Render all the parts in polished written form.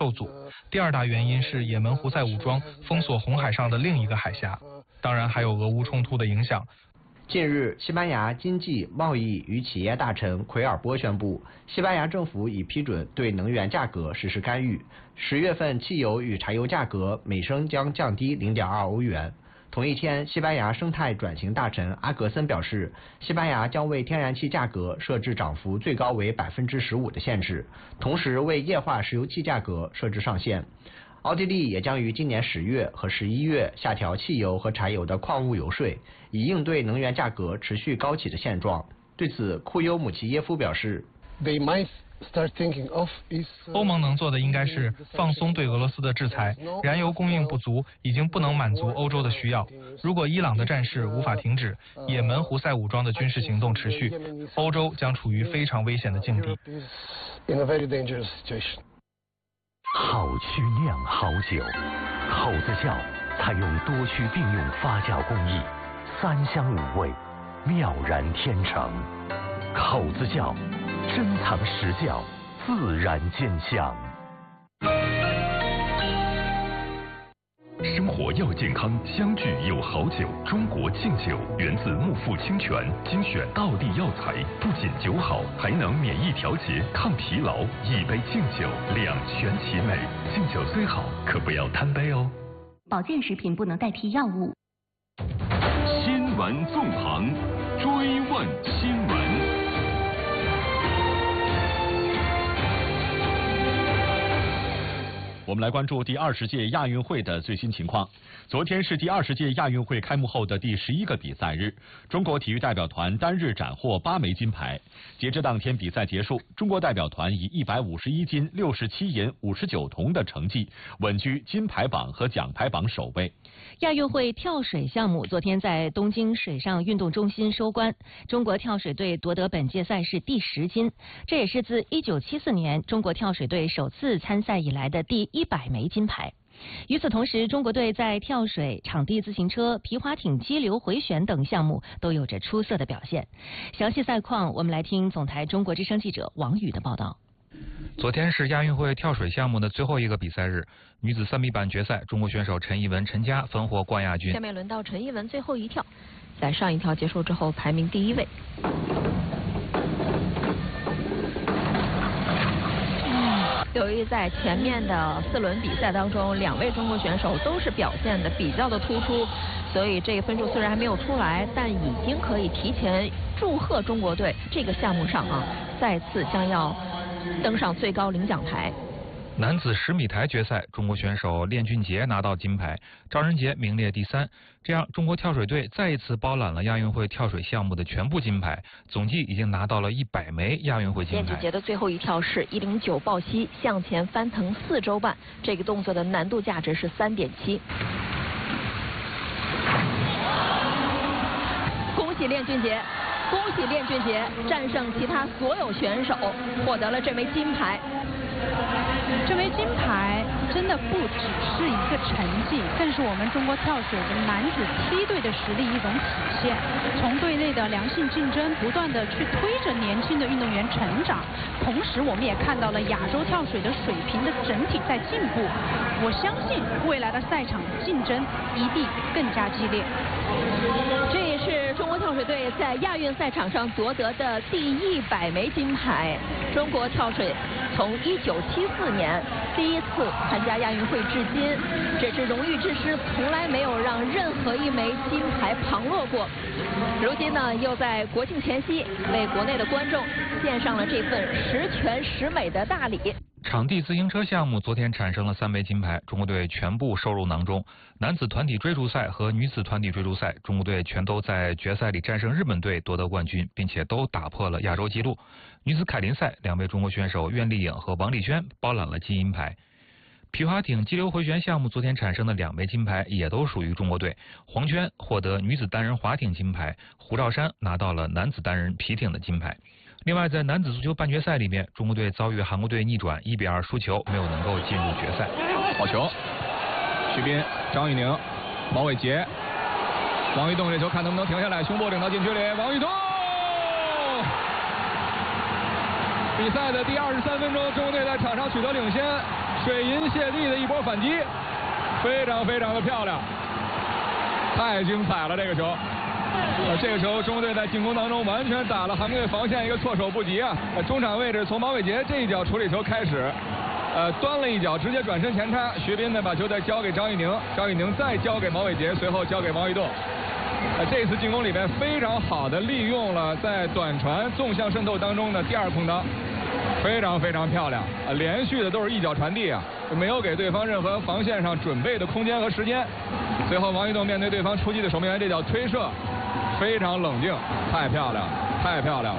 受阻。第二大原因是也门胡塞武装封锁红海上的另一个海峡，当然还有俄乌冲突的影响。 近日，西班牙经济、贸易与企业大臣奎尔波宣布，西班牙政府已批准对能源价格实施干预。10月份汽油与柴油价格每升将降低0.2欧元。同一天，西班牙生态转型大臣阿格森表示，西班牙将为天然气价格设置涨幅最高为15%的限制，同时为液化石油气价格设置上限。奥地利也将于今年10月和11月下调汽油和柴油的矿物油税，以应对能源价格持续高企的现状。对此，库尤姆齐耶夫表示， 欧盟能做的应该是放松对俄罗斯的制裁，燃油供应不足已经不能满足欧洲的需要。如果伊朗的战事无法停止，也门胡塞武装的军事行动持续，欧洲将处于非常危险的境地。 好曲酿好酒，口子窖采用多区并用发酵工艺，3香5味，妙然天成。口子窖珍藏实窖，自然兼香。 生活要健康，相聚有好酒。中国敬酒源自木富清泉，精选道地药材，不仅酒好，还能免疫调节、抗疲劳。一杯敬酒，两全其美。敬酒虽好，可不要贪杯哦。 保健食品不能代替药物。 新闻纵横，追问新闻。 我们来关注第20届亚运会的最新情况。昨天是第20届亚运会开幕后的第11个比赛日，中国体育代表团单日斩获8枚金牌。截至当天比赛结束，中国代表团以151金、67银、59铜的成绩稳居金牌榜和奖牌榜首位。 亚运会跳水项目昨天在东京水上运动中心收官，中国跳水队夺得本届赛事第10金，这也是自1974年中国跳水队首次参赛以来的第100枚金牌。与此同时，中国队在跳水、场地自行车、皮划艇激流回旋等项目都有着出色的表现。详细赛况，我们来听总台中国之声记者王宇的报道。 昨天是亚运会跳水项目的最后一个比赛日，女子3米板决赛，中国选手陈艺文、陈佳分获冠亚军。 下面轮到陈艺文最后一跳，在上一跳结束之后排名第1位。由于在前面的4轮比赛当中，2位中国选手都是表现的比较的突出，所以这个分数虽然还没有出来，但已经可以提前祝贺中国队这个项目上再次将要登上最高领奖台。 男子10米台决赛，中国选手练俊杰拿到金牌，赵仁杰名列第3。这样，中国跳水队再一次包揽了亚运会跳水项目的全部金牌，总计已经拿到了100枚亚运会金牌。 练俊杰的最后一跳是109抱膝向前翻腾4周半，这个动作的难度价值是3.7。恭喜练俊杰！恭喜练俊杰战胜其他所有选手，获得了这枚金牌。 这枚金牌真的不只是一个成绩，更是我们中国跳水的男子梯队的实力一种体现。从队内的良性竞争，不断的去推着年轻的运动员成长，同时我们也看到了亚洲跳水的水平的整体在进步。我相信未来的赛场竞争一定更加激烈。 这也是中国跳水队在亚运赛场上夺得的第100枚金牌。中国跳水从1974年第1次参加亚运会至今，这支荣誉之师从来没有让任何一枚金牌旁落过。如今呢，又在国庆前夕为国内的观众献上了这份十全十美的大礼。 场地自行车项目昨天产生了3枚金牌，中国队全部收入囊中。男子团体追逐赛和女子团体追逐赛，中国队全都在决赛里战胜日本队夺得冠军，并且都打破了亚洲纪录。女子凯林赛，2位中国选手苑丽颖和王丽轩包揽了金银牌。皮划艇激流回旋项目昨天产生的2枚金牌也都属于中国队，黄娟获得女子单人划艇金牌，胡兆山拿到了男子单人皮艇的金牌。另外，在男子足球半决赛里面，中国队遭遇韩国队逆转1-2输球，没有能够进入决赛。 好球，徐斌、张玉宁、王伟杰、王玉栋这球看能不能停下来，胸部领到禁区里，王玉栋。比赛的第23分钟，中国队在场上取得领先， 水银泻地的一波反击，非常的漂亮，太精彩了这个球。这个球中国队在进攻当中完全打了韩国队防线一个措手不及啊！中场位置从毛伟杰这一脚处理球开始，端了一脚直接转身前插，薛斌呢把球再交给张玉宁，张玉宁再交给毛伟杰，随后交给王玉栋。这次进攻里边非常好的利用了在短传纵向渗透当中的第二空当，非常漂亮，连续的都是一脚传递啊，没有给对方任何防线上准备的空间和时间。随后王玉栋面对对方出击的守门员这脚推射，非常冷静，太漂亮了。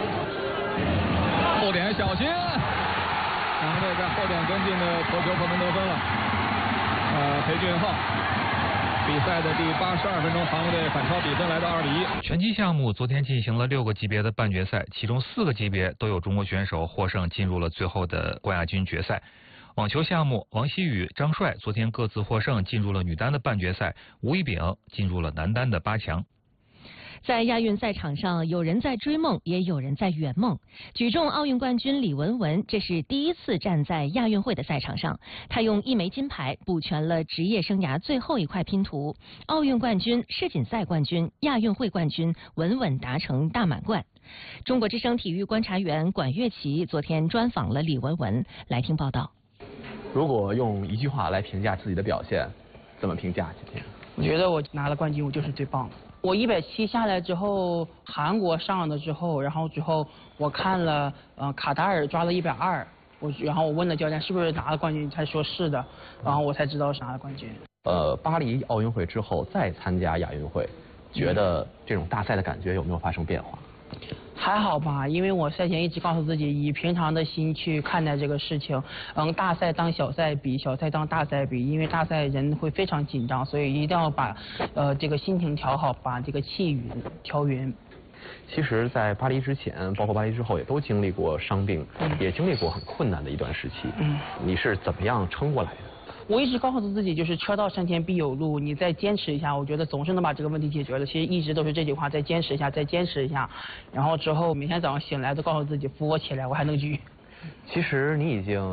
后点小心，韩国队在后点跟进的头球可能得分了。裴俊浩。比赛的第82分钟，韩国队反超比分来到2-1。 拳击项目昨天进行了6个级别的半决赛，其中4个级别都有中国选手获胜，进入了最后的冠亚军决赛。网球项目，王希雨、张帅昨天各自获胜，进入了女单的半决赛，吴一丙进入了男单的8强。 在亚运赛场上，有人在追梦，也有人在圆梦。举重奥运冠军李雯雯，这是第一次站在亚运会的赛场上，她用1枚金牌补全了职业生涯最后一块拼图。奥运冠军、世锦赛冠军、亚运会冠军，稳稳达成大满贯。中国之声体育观察员管乐琪昨天专访了李雯雯，来听报道。 如果用一句话来评价自己的表现，怎么评价今天？ 我觉得我拿了冠军，我就是最棒的。我170下来之后，韩国上了之后，然后我看了卡塔尔抓了120，然后我问了教练是不是拿了冠军，他说是的，然后我才知道是拿了冠军。 巴黎奥运会之后再参加亚运会，觉得这种大赛的感觉有没有发生变化？ 还好吧，因为我赛前一直告诉自己，以平常的心去看待这个事情。大赛当小赛比，小赛当大赛比，因为大赛人会非常紧张，所以一定要把这个心情调好，把这个气调匀。 其实，在巴黎之前，包括巴黎之后，也都经历过伤病，也经历过很困难的一段时期。你是怎么样撑过来的？ 我一直告诉自己，就是车到山前必有路，你再坚持一下，我觉得总是能把这个问题解决的。其实一直都是这句话，再坚持一下，再坚持一下，然后之后每天早上醒来都告诉自己，扶我起来，我还能举。 其实你已经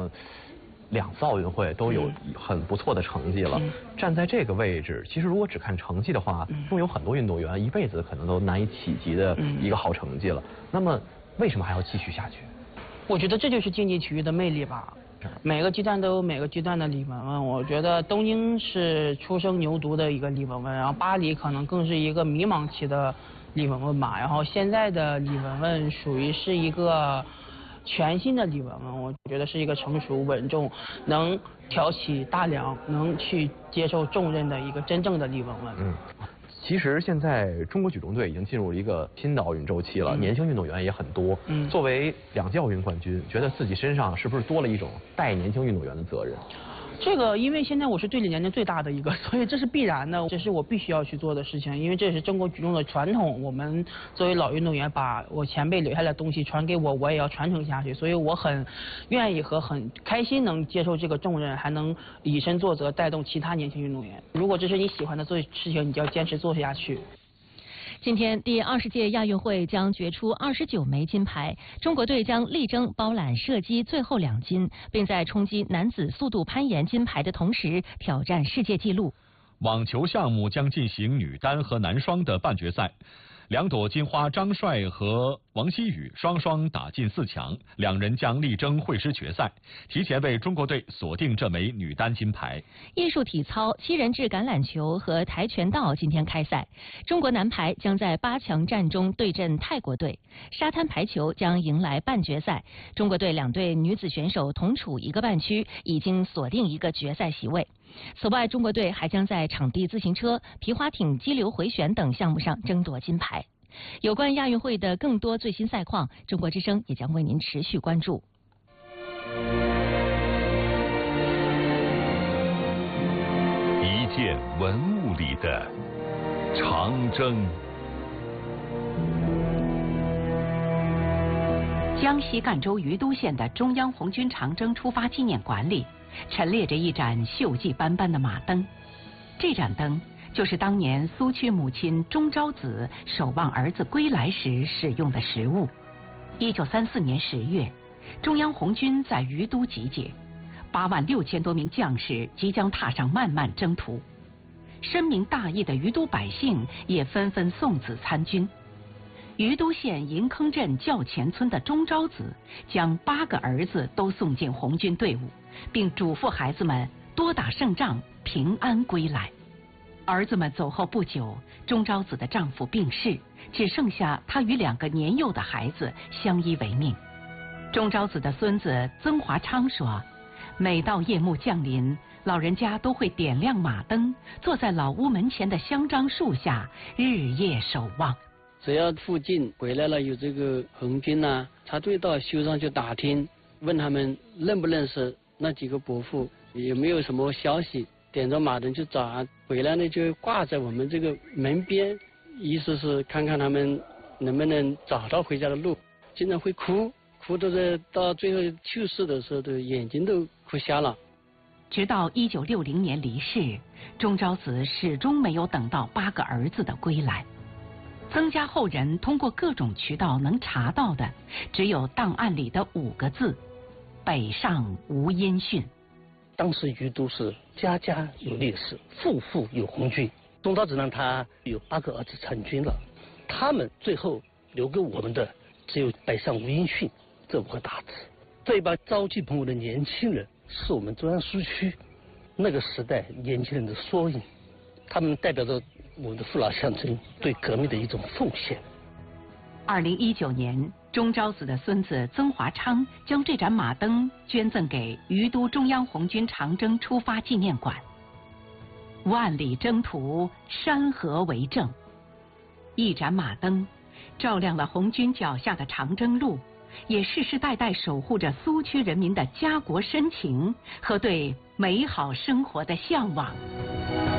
2次奥运会都有很不错的成绩了，站在这个位置，其实如果只看成绩的话，会有很多运动员一辈子可能都难以企及的一个好成绩了。那么为什么还要继续下去？ 我觉得这就是竞技体育的魅力吧。每个阶段都有每个阶段的李雯雯，我觉得东京是初生牛犊的一个李雯雯，然后巴黎可能更是一个迷茫期的李雯雯吧，然后现在的李雯雯属于是一个全新的李雯雯，我觉得是一个成熟稳重，能挑起大梁，能去接受重任的一个真正的李雯雯。 其实现在中国举重队已经进入了一个新的奥运周期了，年轻运动员也很多。作为2届奥运冠军，觉得自己身上是不是多了一种带年轻运动员的责任？ 这个因为现在我是队里年龄最大的一个，所以这是必然的，这是我必须要去做的事情，因为这是中国举重的传统。我们作为老运动员，把我前辈留下来的东西传给我，我也要传承下去。所以我很愿意和很开心能接受这个重任，还能以身作则，带动其他年轻运动员。如果这是你喜欢的做事情，你就要坚持做下去。 今天第20届亚运会将决出29枚金牌，中国队将力争包揽射击最后2金，并在冲击男子速度攀岩金牌的同时挑战世界纪录。 网球项目将进行女单和男双的半决赛。2朵金花张帅和王希雨双双打进4强，2人将力争会师决赛，提前为中国队锁定这枚女单金牌。 艺术体操、7人制橄榄球和跆拳道今天开赛，中国男排将在8强战中对阵泰国队。沙滩排球将迎来半决赛，中国队2队女子选手同处一个半区，已经锁定一个决赛席位。此外，中国队还将在场地自行车、皮划艇激流回旋等项目上争夺金牌。有关亚运会的更多最新赛况，中国之声也将为您持续关注。 一件文物里的长征。 江西赣州于都县的中央红军长征出发纪念馆里，陈列着一盏锈迹斑斑的马灯。这盏灯就是当年苏区母亲钟昭子守望儿子归来时使用的食物。1934年10月，中央红军在于都集结， 86000多名将士即将踏上漫漫征途。深明大义的于都百姓也纷纷送子参军。于都县银坑镇较前村的钟昭子将8个儿子都送进红军队伍，并嘱咐孩子们多打胜仗，平安归来。儿子们走后不久，钟昭子的丈夫病逝，只剩下她与2个年幼的孩子相依为命。钟昭子的孙子曾华昌说，每到夜幕降临，老人家都会点亮马灯，坐在老屋门前的香樟树下，日夜守望。 只要附近回来了有这个红军啊，他就到修上去打听，问他们认不认识那几个伯父，有没有什么消息，点着马灯去找啊。回来呢就挂在我们这个门边，意思是看看他们能不能找到回家的路。经常会哭都是到最后去世的时候，都眼睛都哭瞎了。 直到1960年离世，钟昭子始终没有等到8个儿子的归来。曾家后人通过各种渠道能查到的，只有档案里的5个字：北上无音讯。 当时于都是家家有烈士，户户有红军。钟昭子呢，他有8个儿子参军了，他们最后留给我们的只有北上无音讯这5个大字。这一帮朝气蓬勃的年轻人，是我们中央苏区那个时代年轻人的缩影，他们代表着我们的父老乡亲对革命的一种奉献。 2019年，钟昭子的孙子曾华昌将这盏马灯捐赠给于都中央红军长征出发纪念馆。万里征途，山河为证。一盏马灯，照亮了红军脚下的长征路，也世世代代守护着苏区人民的家国深情和对美好生活的向往。